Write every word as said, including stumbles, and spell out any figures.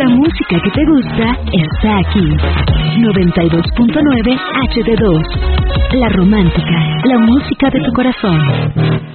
La música que te gusta está aquí. noventa y dos punto nueve H D dos. La romántica, la música de tu corazón.